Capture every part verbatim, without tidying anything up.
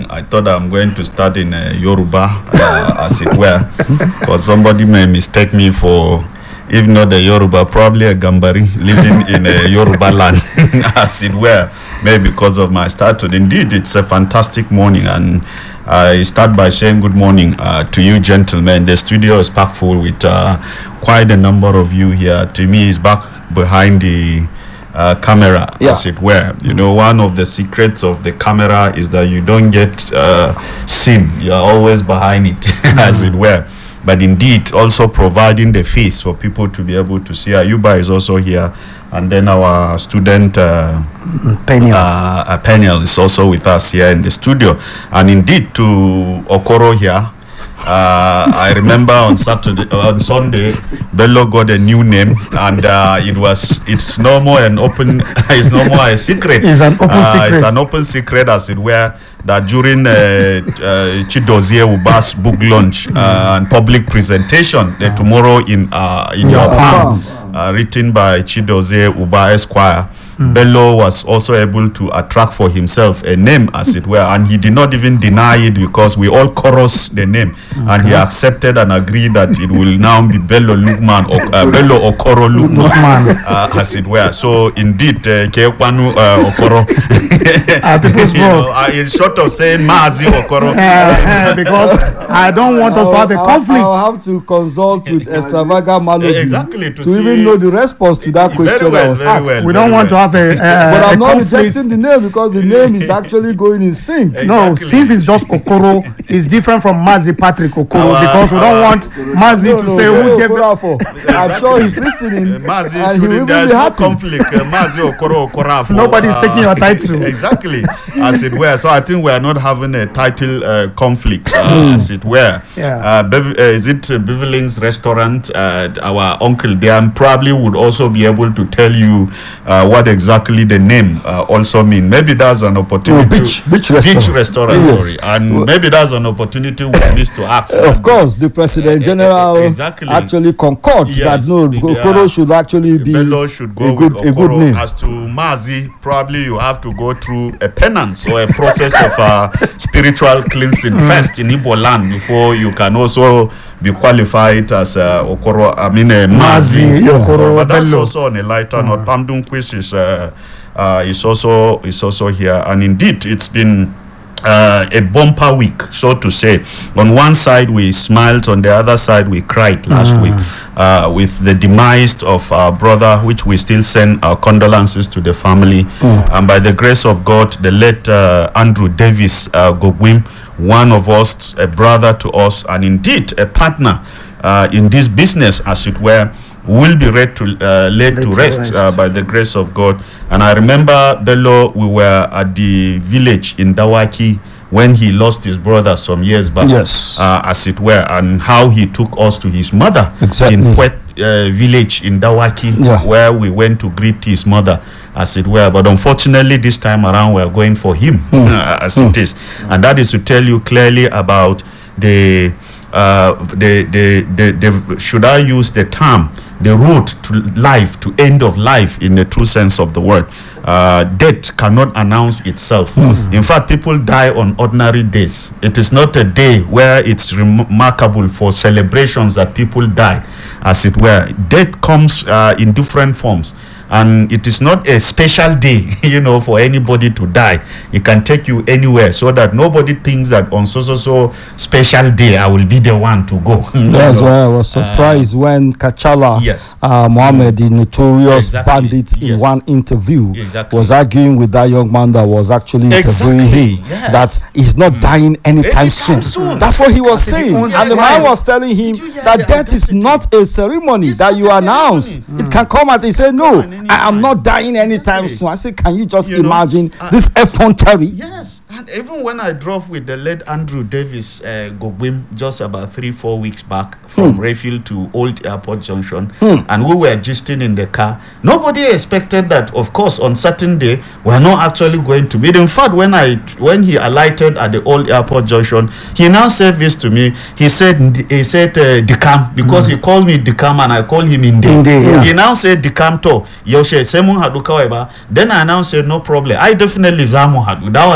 I thought I'm going to start in uh, Yoruba, uh, as it were, because somebody may mistake me for, if not a Yoruba, probably a Gambari living in a Yoruba land, as it were, maybe because of my stature. Indeed, it's a fantastic morning, and I start by saying good morning uh, to you, gentlemen. The studio is packed full with uh, quite a number of you here. To me, is back behind the uh, camera, yeah. as it were. You know, one of the secrets of the camera is that you don't get uh, seen. You are always behind it, as it were. But indeed, also providing the face for people to be able to see. Ayuba is also here. And then our student uh, Peniel. Uh, Peniel is also with us here in the studio. And indeed, to Okoro here, uh, I remember on Saturday, on Sunday, Bello got a new name, and uh, it was it's no more an open, it's no more a secret. It's an open uh, secret. It's an open secret, as it were, that during uh, uh, Chidozie Uba's book launch uh, and public presentation uh, tomorrow in uh, in your palm, uh, written by Chidozie Uba Esquire, mm. Bello was also able to attract for himself a name, as it were, and he did not even deny it, because we all chorus the name, okay. and he accepted and agreed that it will now be Bello Lukman or uh, Bello Okoro Lukman, uh, as it were. So indeed, Kekwanu uh, Okoro. uh, people's you know, uh, in short of saying Maazi Okoro, uh, because I don't want us to have a conflict. I'll have to consult with Extravagant Melody exactly, to, to even know the response to that question well, I was asked. Well, we don't want well. to have a, uh, but I'm a not conflict. rejecting the name, because the name is actually going in sync. Exactly. No, since it's just Okoro, it's different from Mazi Patrick Okoro, our, because we don't want Mazi no, to no, say no, who no, gave exactly. I'm sure he's listening. Uh, Mazi, and he will there is be no happy. conflict. Uh, Mazi Okoro Okorafo. Nobody's uh, taking your title. Exactly, as it were. So I think we are not having a title uh, conflict, uh, as it were. Yeah. Uh, Bev- uh, is it uh, Beverly's restaurant? Uh, our uncle there probably would also be able to tell you uh, what exactly the name uh, also mean. Maybe that's an opportunity. Oh, beach, beach restaurant. Beach restaurant, Yes. sorry. And Well, maybe that's an opportunity we need to ask. Of course, the President General exactly. actually concurred Yes, that no, the- Okoro uh, should actually be Bello should go a good, with a good Okoro. name. As to Mazi, probably you have to go through a penance or a process of uh, spiritual cleansing first in Igbo land before you can also be qualified as uh, Okoro. I mean, uh, Mazi. Mazi, Okoro, But that's Bello. also on a lighter note. Pamdun Quiz is uh, uh, is also is also here, and indeed, it's been. Uh, a bumper week, so to say. On one side we smiled, on the other side we cried last mm. week uh, with the demise of our brother, which we still send our condolences to the family. Mm. And by the grace of God, the late uh, Andrew Davis uh, Gogwim, one of us, a brother to us, and indeed a partner uh, in this business, as it were, will be laid to, uh, laid to rest, rest. Uh, by the grace of God. And I remember, Bello, we were at the village in Dawaki when he lost his brother some years back, yes. uh, as it were, and how he took us to his mother exactly. in Pwet uh, village in Dawaki, yeah. where we went to greet his mother, as it were. But unfortunately, this time around, we are going for him, mm. uh, as mm. it is. And that is to tell you clearly about the, uh, the, the, the, the, should I use the term, the road to life, to end of life in the true sense of the word. Uh, death cannot announce itself. Mm. In fact, people die on ordinary days. It is not a day where it's remarkable for celebrations that people die, as it were. Death comes uh, in different forms. And it is not a special day, you know, for anybody to die. It can take you anywhere, so that nobody thinks that on so so so special day I will be the one to go. That's why I was surprised uh, when Kachala, yes. uh, Mohammed, the notorious exactly. bandit, in yes. one interview, exactly. was arguing with that young man that was actually interviewing exactly. him yes. that he's not mm. dying anytime, anytime soon. soon. That's what he was saying. Yes. And the man was telling him that death is not a ceremony it's that not you announce. Mm. It can come out and say, no, I am not dying anytime exactly. soon. I said, can you just you imagine know, uh, this effrontery? Yes. And even when I drove with the late Andrew Davis uh, Gogwim just about three, four weeks back from mm. Rayfield to Old Airport Junction, mm. and we were gisting in the car, nobody expected that, of course, on certain day, we're not actually going to meet. In fact, when I when he alighted at the Old Airport Junction, he now said this to me. He said, he said, uh, Dikam, because mm. he called me Dikam and I called him Inde. Inde, yeah. He now said Dikam to, Yoshe, Semon Haduka. Then I now said, no problem. I definitely Zamu Hadu. That was a term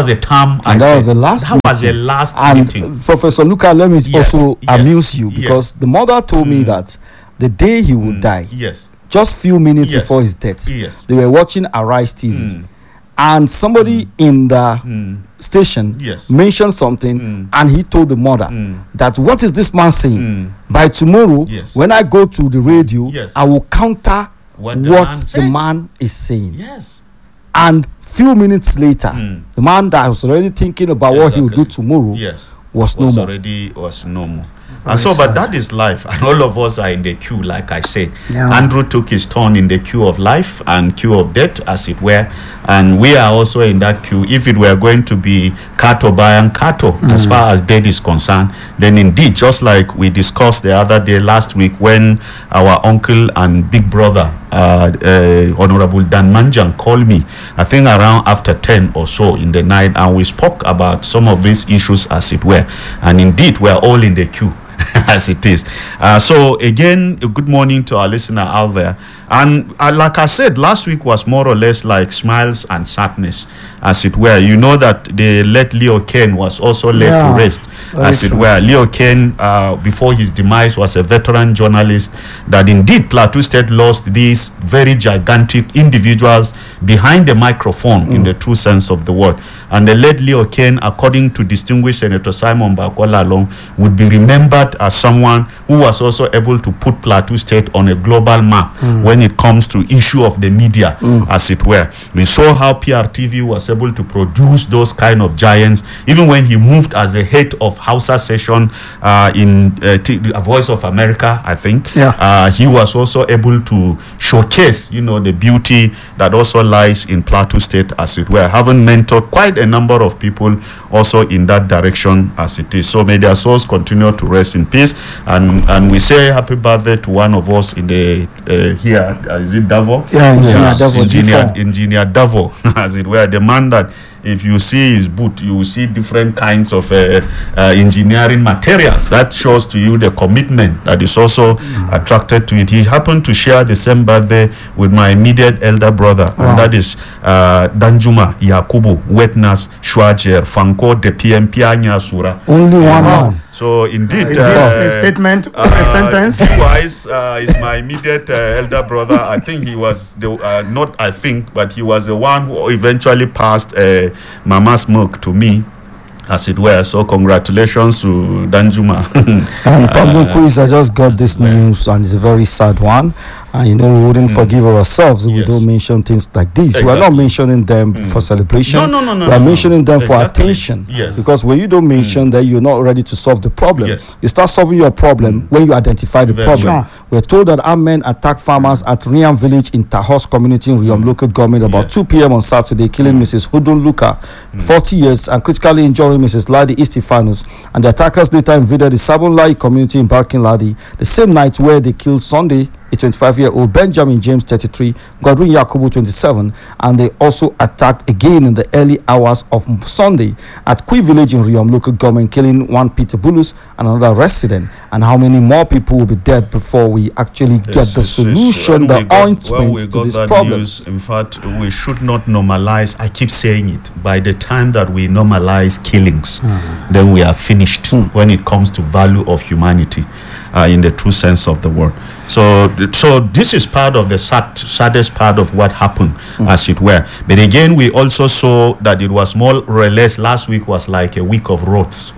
Imam. And I that said, was the last That was the meeting. last And meeting. uh, Professor Luca, let me Yes, also yes, amuse you yes. because the mother told me that the day he would die, Yes. just few minutes Yes. before his death, Yes. they were watching Arise T V. Mm. And somebody in the Mm. station Yes. mentioned something, Mm. and he told the mother Mm. that what is this man saying? Mm. By tomorrow, Yes. when I go to the radio, Yes. I will counter What what, the man the said. man is saying. Yes. And few minutes later, Mm. the man that was already thinking about what he will do Exactly. tomorrow Yes. was no was more. already was no more. And so, but that is life, and all of us are in the queue, like I said. Yeah. Andrew took his turn in the queue of life and queue of death, as it were, and we are also in that queue. If it were going to be Kato Bayan Kato, mm. as far as death is concerned, then indeed, just like we discussed the other day last week, when our uncle and big brother, uh, uh, Honorable Dan Manjang, called me, I think around after ten or so in the night, and we spoke about some of these issues, as it were, and indeed, we are all in the queue. As it is. Uh, so again, a good morning to our listener out there. And uh, like I said, last week was more or less like smiles and sadness, as it were. You know that the late Leo Ken was also laid Yeah, to rest, as true. it were. Leo Ken, uh, before his demise, was a veteran journalist that indeed Plateau State lost these very gigantic individuals behind the microphone mm. in the true sense of the word. And the late Leo Ken, according to distinguished Senator Simon Bakola Long, would be remembered as someone who was also able to put Plateau State on a global map mm. when it comes to issue of the media, mm. as it were. We saw how P R T V was able to produce those kind of giants, even when he moved as the head of Hausa session uh, in uh, T- Voice of America, I think. Yeah. Uh, he was also able to showcase, you know, the beauty that also lies in Plateau State, as it were, having mentored quite a number of people also in that direction, as it is. So may their souls continue to rest in peace, and and we say happy birthday to one of us in the uh, here. Uh, is it Davo? Yeah, Engineer Yes, Davo, Engineer, G four. Engineer Davo, as it were, the man that if you see his boot, you will see different kinds of uh, uh, engineering materials. That shows to you the commitment that is also mm. attracted to it. He happened to share the same birthday with my immediate elder brother, wow. and that is uh, Danjuma Yakubu Wetnas Shwajer Fanko de P M Pianya Sura. Only one Wow. man. So indeed, Is uh, this a statement or a uh, sentence? Wise uh, is my immediate uh, elder brother. I think he was the uh, not I think, but he was the one who eventually passed uh, Mama's milk to me, as it were. So congratulations to Danjuma. And Pablo Uh, Quiz, I just got this well. news, and it's a very sad one. And you know, we wouldn't Mm. forgive ourselves if Yes. we don't mention things like this. We are not Exactly. mentioning them Mm. for celebration. No, no, no, no, We are no, no. mentioning them for Exactly. attention. Yes. Because when you don't mention that, you're not ready to solve the problem. Yes. You start solving your problem when you identify the Very problem. sure. We're told that armed men attacked farmers at Riam village in Tahos community in Riam local government about Yes. two p.m. on Saturday, killing Missus Hudun Luka, forty years, and critically injuring Missus Ladi Istifanus. And the attackers later invaded the Sabon Lai community in Barking Ladi the same night where they killed Sunday a twenty-five-year-old Benjamin James, thirty-three, Godwin Yakubu, twenty-seven, and they also attacked again in the early hours of Sunday at Kui village in Riom local government, killing one Peter Bulus and another resident. And how many more people will be dead before we actually get Yes, the yes, yes. solution, When the we got- when ointment we to got these that problems? news, in fact, we should not normalize. I keep saying it. By the time that we normalize killings, then we are finished when it comes to value of humanity, uh, in the true sense of the word. So, so this is part of the sad, saddest part of what happened, as it were. But again, we also saw that it was more or less last week was like a week of roads.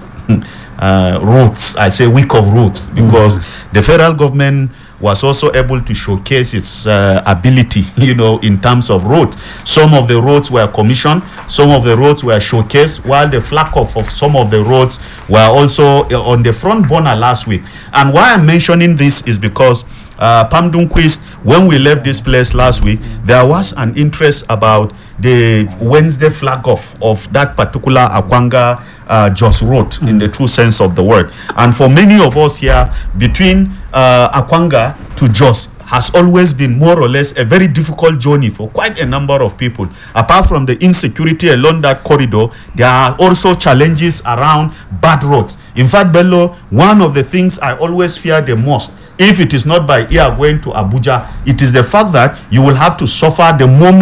uh, roads. I say week of roads because the federal government was also able to showcase its uh, ability, you know, in terms of road. Some of the roads were commissioned, some of the roads were showcased, while the flag off of some of the roads were also uh, on the front burner last week. And why I'm mentioning this is because uh, Pam Dunquist, when we left this place last week, there was an interest about the Wednesday flag off of that particular Akwanga uh, Jos Road, mm. in the true sense of the word. And for many of us here, between uh, Akwanga to Jos has always been more or less a very difficult journey for quite a number of people. Apart from the insecurity along that corridor, there are also challenges around bad roads. In fact, Bello, one of the things I always fear the most, if it is not by air going to Abuja, it is the fact that you will have to suffer the moment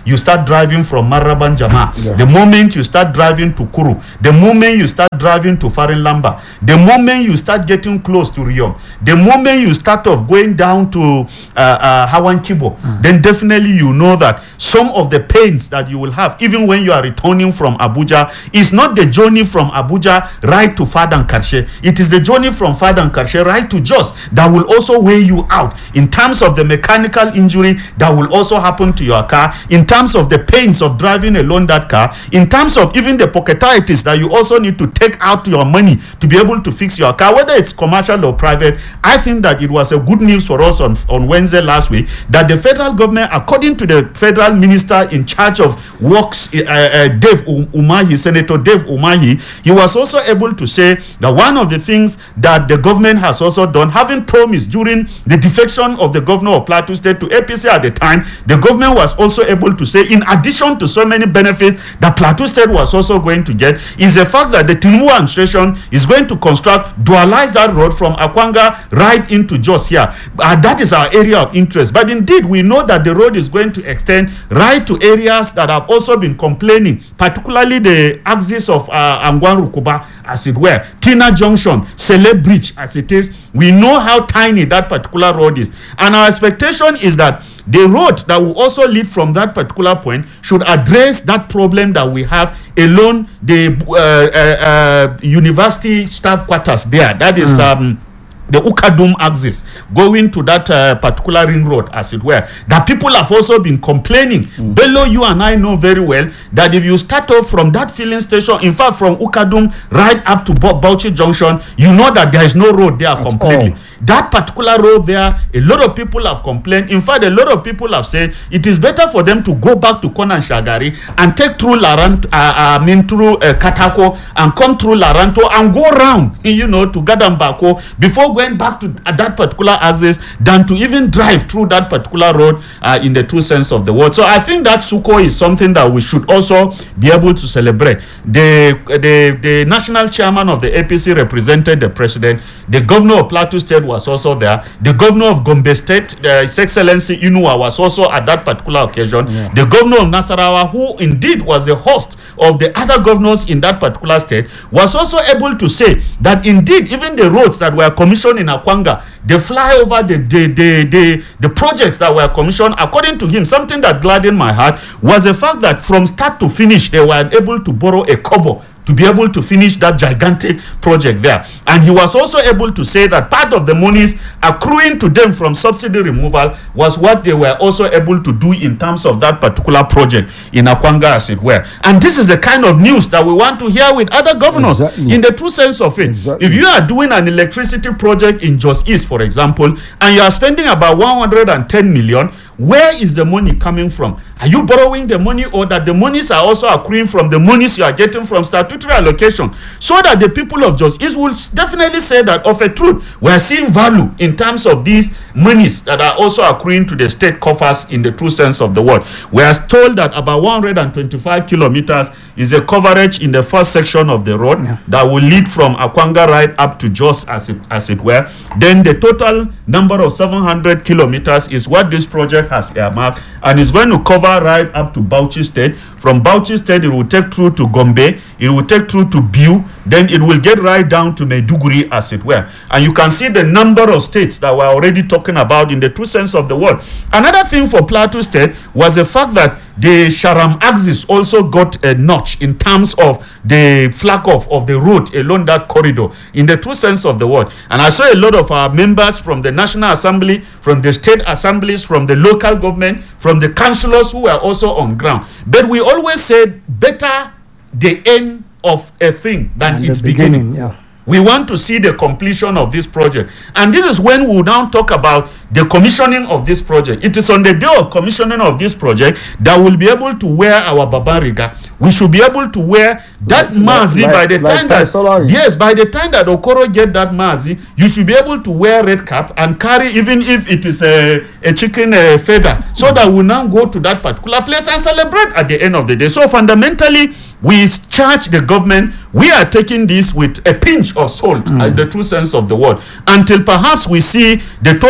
you start driving from Maraban Jama, Yeah. the moment you start driving to Kuru, the moment you start driving to Farin Lamba, the moment you start getting close to Riyom, the moment you start off going down to uh, uh, Hawan Kibo, mm. then definitely you know that some of the pains that you will have, even when you are returning from Abuja, is not the journey from Abuja right to Fadan Karshe. It is the journey from Fadan Karshe right to Jos that will also weigh you out in terms of the mechanical injury that will also happen to your car, in terms of the pains of driving alone that car, in terms of even the pocketitis that you also need to take out your money to be able to fix your car, whether it's commercial or private. I think that it was a good news for us on, on Wednesday last week that the federal government, according to the federal minister in charge of works, uh, uh, Dave Umahi, Senator Dave Umahi, he was also able to say that one of the things that the government has also done, having promised during the defection of the governor of Plateau State to A P C at the time, the government was also able to say, in addition to so many benefits that Plateau State was also going to get, is the fact that the Tinubu administration is going to construct, dualize that road from Akwanga right into Jos here. Uh, that is our area of interest. But indeed, we know that the road is going to extend right to areas that have also been complaining, particularly the axis of uh, Angwan Rukuba, as it were, Tina Junction, Sele Bridge, as it is. We know how tiny that particular road is. And our expectation is that the road that will also lead from that particular point should address that problem that we have along the uh, uh, uh, university staff quarters there. That is... Mm. Um, the Ukadum axis going to that uh, particular ring road, as it were, that people have also been complaining. Mm. Bello, you and I know very well that if you start off from that filling station, in fact, from Ukadum right up to Bauchi Junction, you know that there is no road there At completely. All. That particular road there, a lot of people have complained. In fact, a lot of people have said it is better for them to go back to Konan Shagari and take through Larant, uh, I mean through uh, Katako and come through Laranto and go round, you know, to Gadambako before going back to uh, that particular axis than to even drive through that particular road uh, in the true sense of the word. So I think that Suko is something that we should also be able to celebrate. The, the, the national chairman of the A P C represented the president. The governor of Plateau State was also there. The governor of Gombe State, uh, His Excellency Inua, was also at that particular occasion. Yeah. The governor of Nasarawa, who indeed was the host of the other governors in that particular state, was also able to say that indeed even the roads that were commissioned in Akwanga, the flyover, the the, the the the projects that were commissioned, according to him, something that gladdened my heart was the fact that from start to finish they were able to borrow a kobo to be able to finish that gigantic project there. And he was also able to say that part of the monies accruing to them from subsidy removal was what they were also able to do in terms of that particular project in Akwanga, as it were. And this is the kind of news that we want to hear with other governors, exactly, in the true sense of it. Exactly. If you are doing an electricity project in Jos East, for example, and you are spending about one hundred ten million, where is the money coming from? Are you borrowing the money, or that the monies are also accruing from the monies you are getting from statutory allocation? So that the people of Jos East will definitely say that of a truth, we are seeing value in terms of these monies that are also accruing to the state coffers in the true sense of the word. We are told that about one hundred twenty-five kilometers is a coverage in the first section of the road, yeah, that will lead from Akwanga right up to Jos, as it, as it were. Then the total number of seven hundred kilometers is what this project has earmarked, and is going to cover right up to Bauchi State. From Bauchi State, it will take through to Gombe, it will take through to Biu, then it will get right down to Maiduguri, as it were. And you can see the number of states that we're already talking about in the true sense of the word. Another thing for Plateau State was the fact that the Sharam axis also got a notch in terms of the flag off of the road along that corridor in the true sense of the word. And I saw a lot of our members from the National Assembly, from the state assemblies, from the local government, from the councillors who were also on ground. But we always said better the end of a thing than and its beginning. beginning. Yeah. We want to see the completion of this project. And this is when we will now talk about the commissioning of this project. It is on the day of commissioning of this project that we'll be able to wear our Babariga. We should be able to wear that like, mazi like, by the like time that Solari. Yes, by the time that Okoro get that mazi, you should be able to wear red cap and carry, even if it is a, a chicken uh, feather, so mm-hmm. that we now go to that particular place and celebrate at the end of the day. So fundamentally, we charge the government. We are taking this with a pinch of salt, mm. in the true sense of the word, until perhaps we see the total number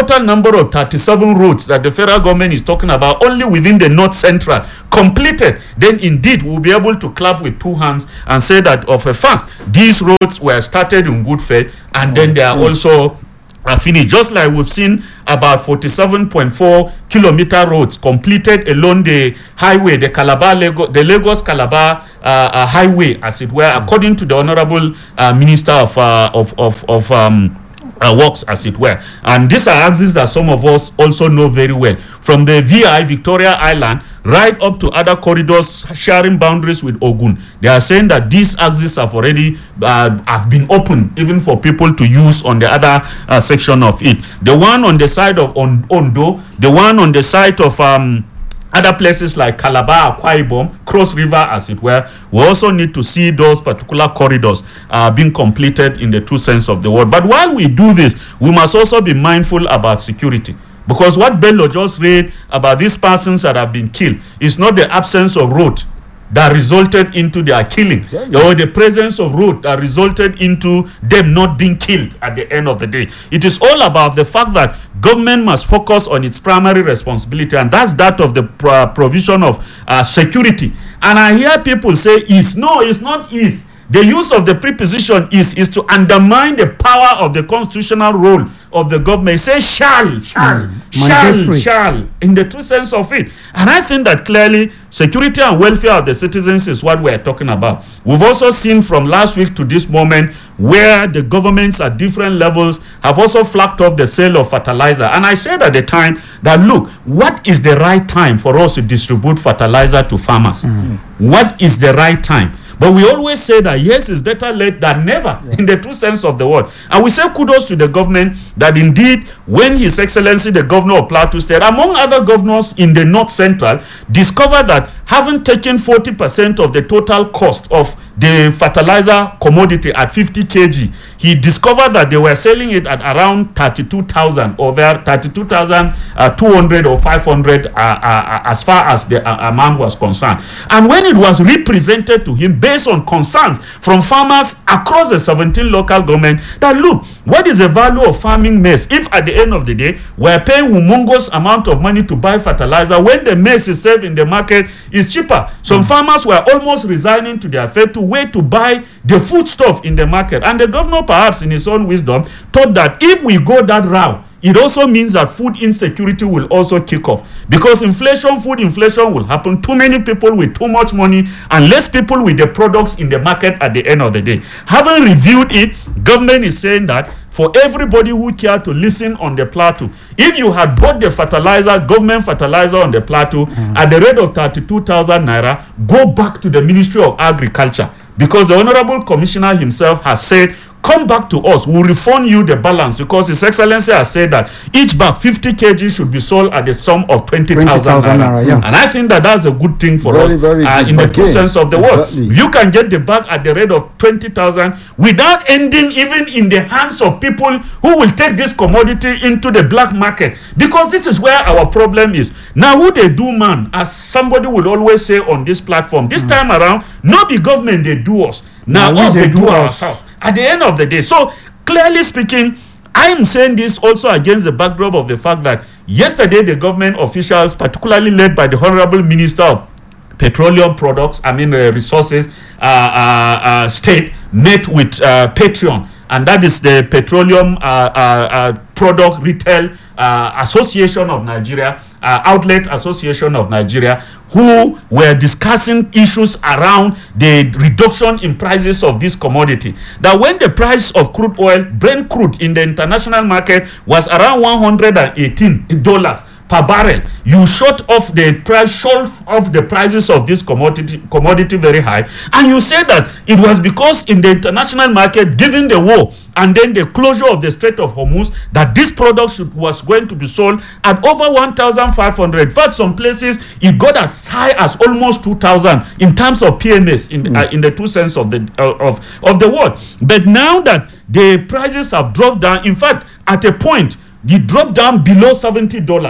number of thirty-seven roads that the federal government is talking about only within the North Central completed, then indeed we'll be able to clap with two hands and say that of a fact these roads were started in good faith, and then they are also uh, finished. Just like we've seen about forty-seven point four kilometer roads completed along the highway, the Calabar Lagos, the Lagos Calabar uh, uh, highway, as it were, mm. according to the Honorable uh, Minister of uh, of of, of um, Uh, works, as it were. And these are axes that some of us also know very well. From the V I, Victoria Island, right up to other corridors sharing boundaries with Ogun. They are saying that these axes have already uh, have been opened even for people to use on the other uh, section of it. The one on the side of on Ondo, the one on the side of um, other places like Calabar, Akwa Ibom, Cross River, as it were, we also need to see those particular corridors uh, being completed in the true sense of the word. But while we do this, we must also be mindful about security. Because what Bello just read about these persons that have been killed is not the absence of road that resulted into their killing, exactly. or the presence of road that resulted into them not being killed at the end of the day. It is all about the fact that government must focus on its primary responsibility, and that's that of the pro provision of uh, security. And I hear people say is. No, it's not is. The use of the preposition is is to undermine the power of the constitutional role of the government. Say shall, shall, mm. shall, shall, in the true sense of it. And I think that clearly security and welfare of the citizens is what we're talking about. We've also seen from last week to this moment where the governments at different levels have also flagged off the sale of fertilizer. And I said at the time that, look, what is the right time for us to distribute fertilizer to farmers? Mm. What is the right time? But we always say that, yes, it's better late than never, yeah. in the true sense of the word. And we say kudos to the government that indeed, when His Excellency, the governor of Plateau State, among other governors in the North Central, discovered that having taken forty percent of the total cost of the fertilizer commodity at fifty kilograms, he discovered that they were selling it at around thirty-two thousand or there thirty-two thousand two hundred or five hundred uh, uh, as far as the uh, amount was concerned. And when it was represented to him based on concerns from farmers across the seventeen local government, that look, what is the value of farming maize if at the end of the day we're paying humongous amount of money to buy fertilizer when the maize is served in the market is cheaper? Some mm. farmers were almost resigning to their fate to wait to buy the foodstuff in the market. And the governor, perhaps in his own wisdom, thought that if we go that route, it also means that food insecurity will also kick off. Because inflation, food inflation will happen. Too many people with too much money and less people with the products in the market at the end of the day. Having reviewed it, government is saying that for everybody who care to listen on the plateau, if you had bought the fertilizer, government fertilizer on the plateau mm. at the rate of thirty-two thousand naira, go back to the Ministry of Agriculture. Because the Honorable Commissioner himself has said, come back to us, we'll refund you the balance, because His Excellency has said that each bag fifty kilograms should be sold at the sum of twenty thousand naira. Yeah. And I think that that's a good thing for very, us very uh, in the true sense of the word. Exactly. You can get the bag at the rate of twenty thousand without ending even in the hands of people who will take this commodity into the black market, because this is where our problem is. Now, who they do, man, as somebody will always say on this platform, this mm. time around, not the government, they do us. Now, now us, they, they do, do ourselves. At the end of the day. So, clearly speaking, I am saying this also against the backdrop of the fact that yesterday the government officials, particularly led by the Honorable Minister of Petroleum Products, I mean uh, Resources, uh, uh, uh, State, met with uh, Patreon, and that is the Petroleum uh, uh, uh, Product Retail uh, Association of Nigeria, uh, Outlet Association of Nigeria, who were discussing issues around the reduction in prices of this commodity. That when the price of crude oil, Brent crude in the international market was around one hundred eighteen dollars per barrel, you shot off the price, shot off the prices of this commodity commodity very high, and you said that it was because in the international market, given the war and then the closure of the Strait of Hormuz, that this product should, was going to be sold at over one thousand five hundred. In fact, some places it got as high as almost two thousand in terms of P M S in the, mm. uh, in the true sense of the uh, of of the word. But now that the prices have dropped down, in fact, at a point, it dropped down below seventy dollars.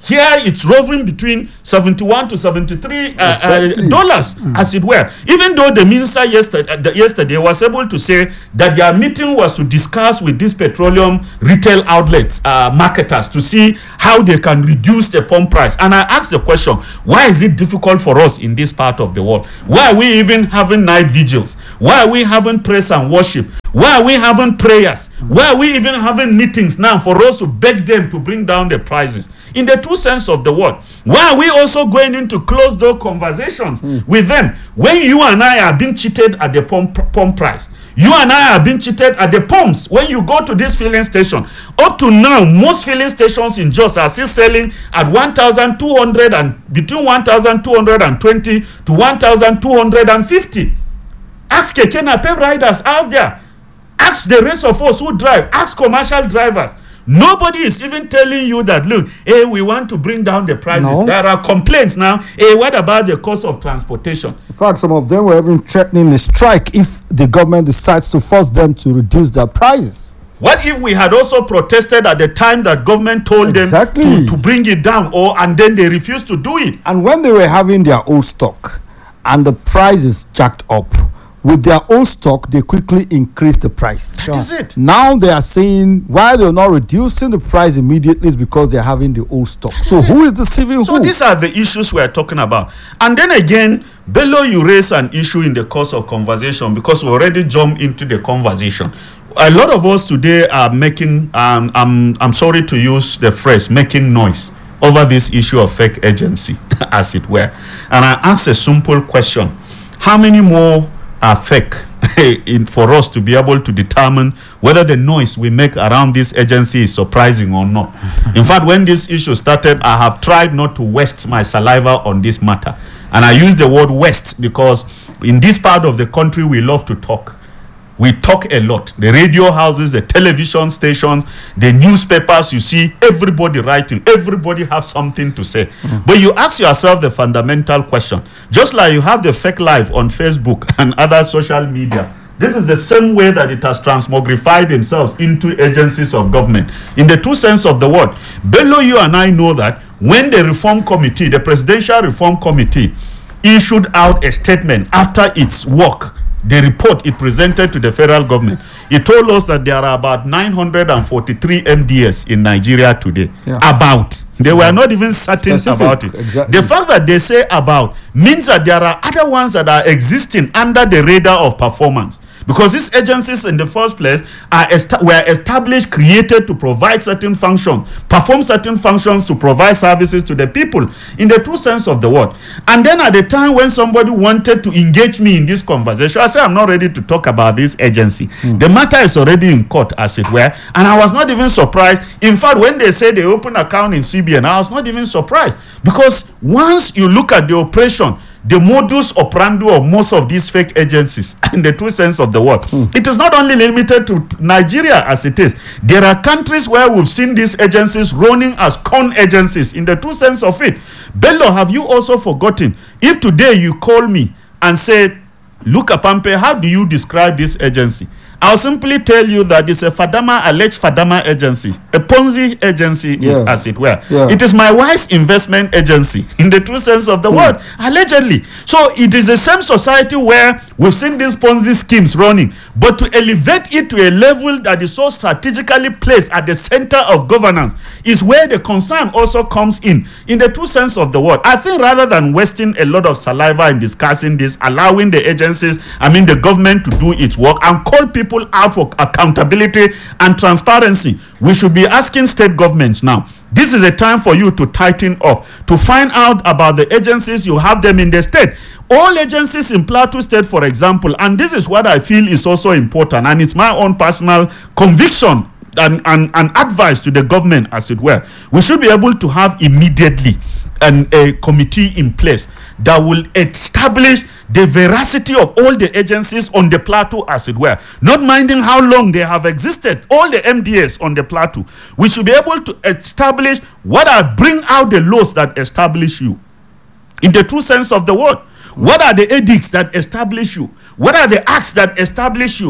Here it's roving between seventy-one to seventy-three uh, Exactly. uh, dollars, mm. as it were. Even though the minister yesterday, uh, the, yesterday was able to say that their meeting was to discuss with these petroleum retail outlets, uh, marketers, to see how they can reduce the pump price. And I asked the question, why is it difficult for us in this part of the world? Why are we even having night vigils? Why are we having praise and worship? Why are we having prayers? Why are we even having meetings now for us to beg them to bring down the prices? In the true sense of the word. Why are we also going into closed door conversations mm. with them when you and I are being cheated at the pump, pump price? You and I are being cheated at the pumps. When you go to this filling station, up to now, most filling stations in Jos are still selling at one thousand two hundred and between one thousand two hundred twenty to one thousand two hundred fifty. Ask Keke Napep riders out there. Ask the rest of us who drive. Ask commercial drivers. Nobody is even telling you that, look, hey, we want to bring down the prices. No. There are complaints now. Hey, what about the cost of transportation? In fact, some of them were even threatening a strike if the government decides to force them to reduce their prices. What if we had also protested at the time that government told exactly. them to, to bring it down, or and then they refused to do it? And when they were having their old stock and the prices jacked up, with their own stock, they quickly increase the price. That sure. is it. Now they are saying why they're not reducing the price immediately is because they're having the old stock. That so is who is deceiving so who? So these are the issues we're talking about. And then again, Bello, you raise an issue in the course of conversation because we already jumped into the conversation. A lot of us today are making, um, I'm, I'm sorry to use the phrase, making noise over this issue of fake agency, as it were. And I asked a simple question. How many more are fake in, for us to be able to determine whether the noise we make around this agency is surprising or not? In fact, when this issue started, I have tried not to waste my saliva on this matter. And I use the word waste because in this part of the country, we love to talk. We talk a lot. The radio houses, the television stations, the newspapers, you see everybody writing. Everybody has something to say. Mm. But you ask yourself the fundamental question. Just like you have the fake life on Facebook and other social media, this is the same way that it has transmogrified themselves into agencies of government. In the true sense of the word, Bello, you and I know that when the reform committee, the Presidential Reform Committee, issued out a statement after its work, the report it presented to the federal government, it told us that there are about nine hundred forty-three M D S in Nigeria today. Yeah. About. They yeah. were not even certain Specific. about it. Exactly. The fact that they say about means that there are other ones that are existing under the radar of performance. Because these agencies in the first place are est- were established, created to provide certain functions, perform certain functions to provide services to the people in the true sense of the word. And then at the time when somebody wanted to engage me in this conversation, I said, I'm not ready to talk about this agency. Mm. The matter is already in court, as it were. And I was not even surprised. In fact, when they said they open account in C B N, I was not even surprised. Because once you look at the operation, the modus operandi of most of these fake agencies, in the true sense of the word, mm. it is not only limited to Nigeria as it is. There are countries where we've seen these agencies running as con agencies in the true sense of it. Bello, have you also forgotten? If today you call me and say, look, Apampe, how do you describe this agency? I'll simply tell you that it's a Fadama, alleged Fadama agency, a Ponzi agency, yeah. is, as it were. Yeah. It is my wife's investment agency, in the true sense of the mm. word, allegedly. So it is the same society where we've seen these Ponzi schemes running, but to elevate it to a level that is so strategically placed at the center of governance is where the concern also comes in, in the true sense of the word. I think rather than wasting a lot of saliva in discussing this, allowing the agencies, I mean the government to do its work and call people out for accountability and transparency, we should be asking state governments now. This is a time for you to tighten up, to find out about the agencies you have them in the state. All agencies in Plateau State, for example, and this is what I feel is also important, and it's my own personal conviction and, and, and advice to the government, as it were. We should be able to have immediately an, a committee in place that will establish the veracity of all the agencies on the plateau, as it were, not minding how long they have existed, all the M D S on the plateau. We should be able to establish what are, bring out the laws that establish you, in the true sense of the word. What are the edicts that establish you? What are the acts that establish you?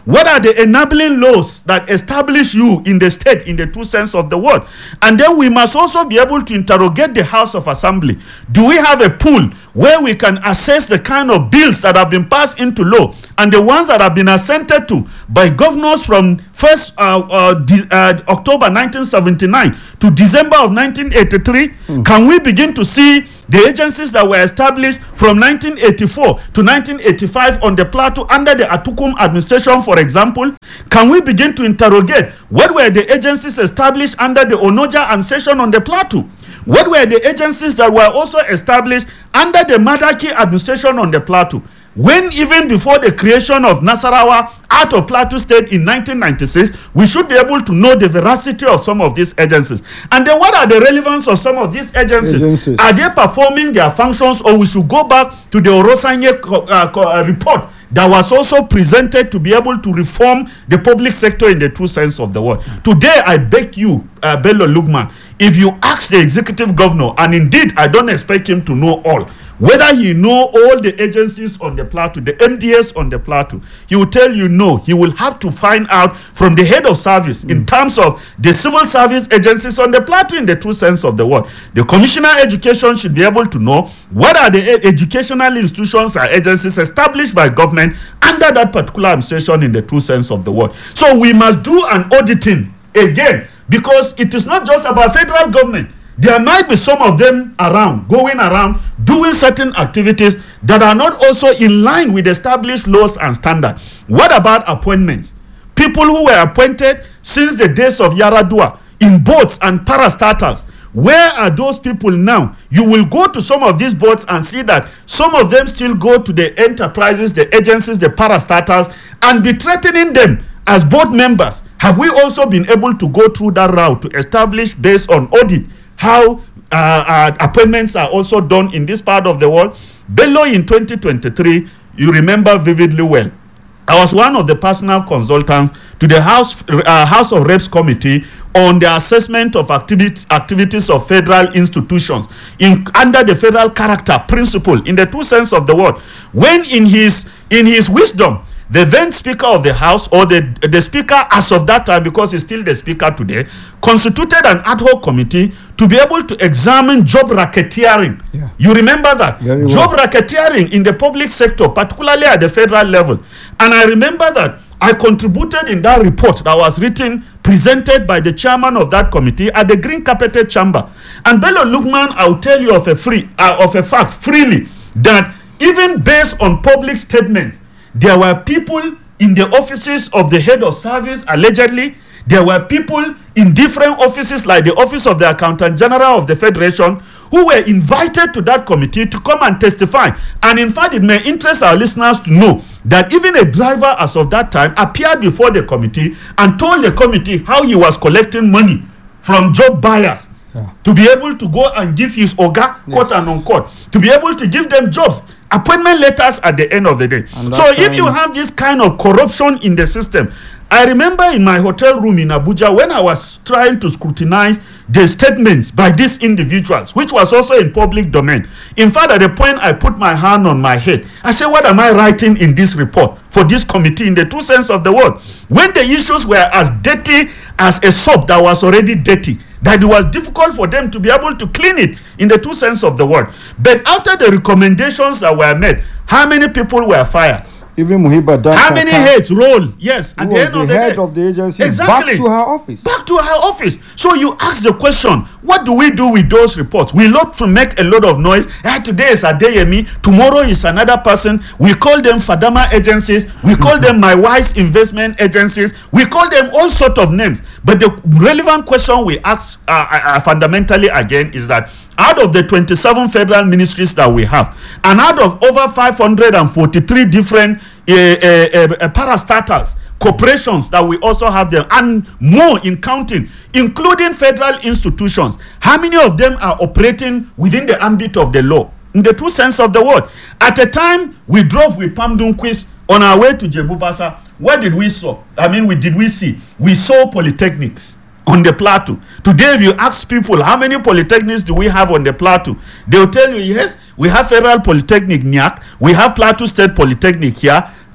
What are the enabling laws that establish you in the state in the true sense of the word? And then we must also be able to interrogate the House of Assembly. Do we have a pool where we can assess the kind of bills that have been passed into law and the ones that have been assented to by governors from first uh, uh, de- uh, October nineteen seventy-nine to December of nineteen eighty-three? Mm. Can we begin to see the agencies that were established from nineteen eighty-four to nineteen eighty-five on the plateau under the Atukum administration, for example? Can we begin to interrogate what were the agencies established under the Onoja administration on the plateau? What were the agencies that were also established under the Madaki administration on the plateau? When even before the creation of Nasarawa out of Plateau State in nineteen ninety-six, we should be able to know the veracity of some of these agencies. And then what are the relevance of some of these agencies? agencies. Are they performing their functions, or we should go back to the Orosanye uh, uh, report that was also presented to be able to reform the public sector in the true sense of the word? Today, I beg you, uh, Bello Lugman, if you ask the executive governor, and indeed I don't expect him to know all, whether he know all the agencies on the plateau, the M D S on the plateau, he will tell you no. He will have to find out from the head of service mm. in terms of the civil service agencies on the plateau in the true sense of the word. The commissioner of education should be able to know what are the ed- educational institutions or agencies established by government under that particular administration in the true sense of the word. So we must do an auditing again, because it is not just about federal government. There might be some of them around, going around, doing certain activities that are not also in line with established laws and standards. What about appointments? People who were appointed since the days of Yaradua in boats and parastatals. Where are those people now? You will go to some of these boats and see that some of them still go to the enterprises, the agencies, the parastatals, and be threatening them as board members. Have we also been able to go through that route to establish, based on audit, how uh, uh, appointments are also done in this part of the world? Bello, in twenty twenty-three, you remember vividly well, I was one of the personal consultants to the House uh, House of Reps Committee on the assessment of activity, activities of federal institutions in under the federal character principle in the true sense of the word. When in his in his wisdom, the then Speaker of the House, or the, the Speaker as of that time, because he's still the Speaker today, constituted an ad hoc committee to be able to examine job racketeering. Yeah. You remember that? Very job well. racketeering in the public sector, particularly at the federal level. And I remember that I contributed in that report that was written, presented by the chairman of that committee at the Green Carpeted Chamber. And Bello Lugman, I'll tell you of a, free, uh, of a fact freely, that even based on public statements, there were people in the offices of the head of service, allegedly. There were people in different offices, like the office of the Accountant General of the Federation, who were invited to that committee to come and testify. And in fact, it may interest our listeners to know that even a driver as of that time appeared before the committee and told the committee how he was collecting money from job buyers yeah. to be able to go and give his oga, yes. quote and unquote, to be able to give them jobs, appointment letters at the end of the day. So if you have this kind of corruption in the system, I remember in my hotel room in Abuja when I was trying to scrutinize the statements by these individuals, which was also in public domain. In fact, at the point I put my hand on my head, I said, what am I writing in this report for this committee in the true sense of the word? When the issues were as dirty as a soap that was already dirty, that it was difficult for them to be able to clean it in the true sense of the word. But after the recommendations that were made, how many people were fired? Even Muhiba Danka, how many heads roll? Yes, at the end the of the head day. of the agency exactly. back to her office. Back to her office. So you ask the question, what do we do with those reports? We love to make a lot of noise. Eh, today is Adeyemi, tomorrow is another person. We call them Fadama agencies. We call them My Wise Investment agencies. We call them all sorts of names. But the relevant question we ask uh, uh, fundamentally again is that out of the twenty-seven federal ministries that we have, and out of over five hundred forty-three different uh, uh, uh, parastatals, corporations that we also have them, and more in counting, including federal institutions, how many of them are operating within the ambit of the law, in the true sense of the word? At a time, we drove with Pam Dunquist on our way to Jebubasa. What did we saw? I mean, we did we see? We saw polytechnics on the plateau. Today, if you ask people how many polytechnics do we have on the plateau, they'll tell you, yes, we have Federal Polytechnic N I A C, we have Plateau State Polytechnic here,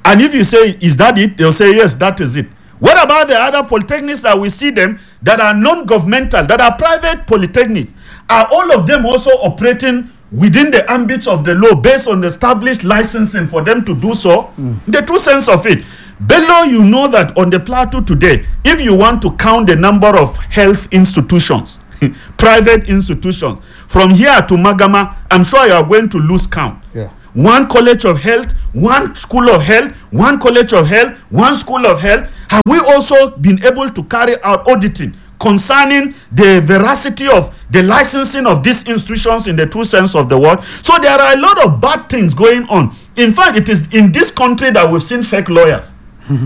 And if you say, is that it? They'll say, yes, that is it. What about the other polytechnics that we see them that are non-governmental, that are private polytechnics? Are all of them also operating within the ambit of the law based on the established licensing for them to do so? Mm. The true sense of it. Bello, you know that on the plateau today, if you want to count the number of health institutions, private institutions, from here to Magama, I'm sure you are going to lose count. Yeah. One college of health, one school of health, one college of health, one school of health. Have we also been able to carry out auditing concerning the veracity of the licensing of these institutions in the true sense of the word? So there are a lot of bad things going on. In fact, it is in this country that we've seen fake lawyers.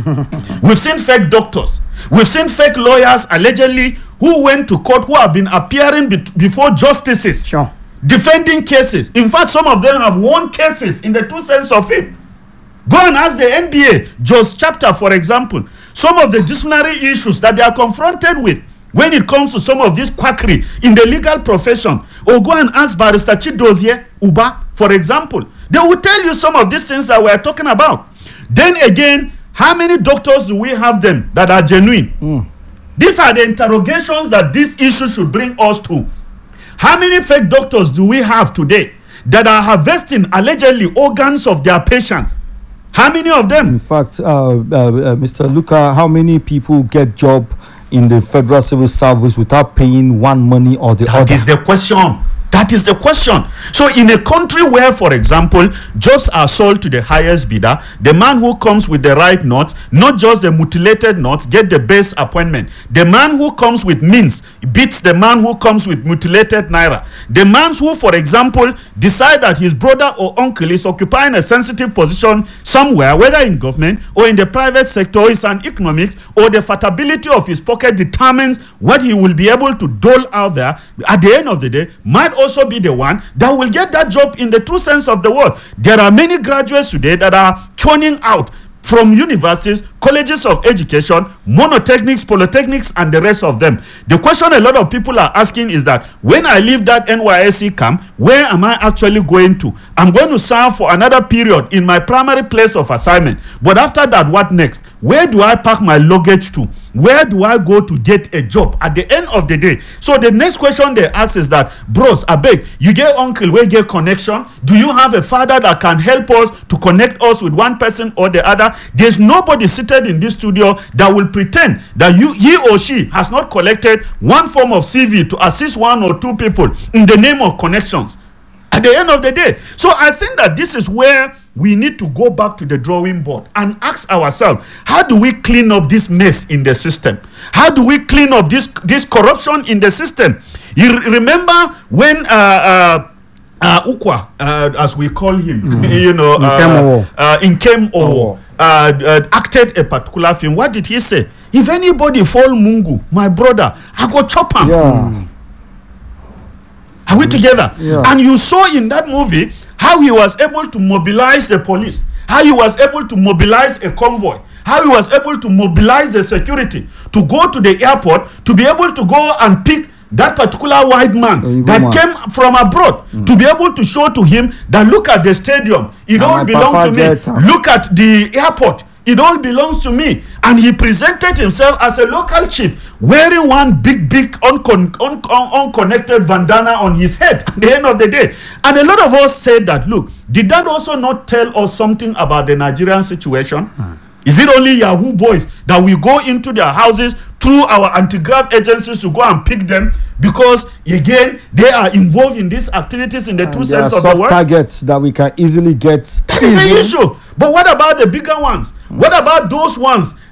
We've seen fake doctors. We've seen fake lawyers allegedly who went to court, who have been appearing be before justices. Sure. Defending cases. In fact, some of them have won cases in the true sense of it. Go and ask the N B A, Jos chapter, for example, some of the disciplinary issues that they are confronted with when it comes to some of this quackery in the legal profession. Or go and ask Barrister Chidozie Uba, for example. They will tell you some of these things that we are talking about. Then again, how many doctors do we have them that are genuine? Mm. These are the interrogations that this issue should bring us to. How many fake doctors do we have today that are harvesting allegedly organs of their patients? How many of them? In fact, uh, uh, uh, Mister Luka, how many people get job in the federal civil service without paying one money or the that other? That is the question. That is the question. So in a country where, for example, jobs are sold to the highest bidder, the man who comes with the right notes, not just the mutilated notes, get the best appointment. The man who comes with means beats the man who comes with mutilated naira. The man who, for example, decide that his brother or uncle is occupying a sensitive position somewhere, whether in government or in the private sector, or is an economics, or the fatability of his pocket determines what he will be able to dole out there, at the end of the day, might also be the one that will get that job in the true sense of the word. There are many graduates today that are churning out from universities, colleges of education, monotechnics, polytechnics, and the rest of them. The question a lot of people are asking is that when I leave that N Y S C camp, where am I actually going to? I'm going to serve for another period in my primary place of assignment. But after that, what next? Where do I pack my luggage to? Where do I go to get a job at the end of the day? So the next question they ask is that, bros, I beg, you get uncle, where get connection? Do you have a father that can help us to connect us with one person or the other? There's nobody seated in this studio that will pretend that you, he or she has not collected one form of C V to assist one or two people in the name of connections at the end of the day. So I think that this is where we need to go back to the drawing board and ask ourselves, how do we clean up this mess in the system? How do we clean up this, this corruption in the system? You remember when uh, uh, uh, Ukwa, uh, as we call him, mm. you know, uh, uh, Nkem Owo, uh, uh, acted a particular film. What did he say? If anybody fall Mungu, my brother, I go chop him. Yeah. Are we together? Yeah. And you saw in that movie how he was able to mobilize the police, how he was able to mobilize a convoy, how he was able to mobilize the security to go to the airport to be able to go and pick that particular white man oh, that man. came from abroad mm. to be able to show to him that look at the stadium, it all belongs to me. Look at the airport, it all belongs to me. And he presented himself as a local chief wearing one big, big uncon un un unconnected bandana on his head at the end of the day. And a lot of us said that, look, did that also not tell us something about the Nigerian situation? Hmm. Is it only Yahoo boys that we go into their houses through our anti-graft agencies to go and pick them because, again, they are involved in these activities in the and true sense of the word? Targets that we can easily get. That is an issue. But what about the bigger ones? Hmm. What about those ones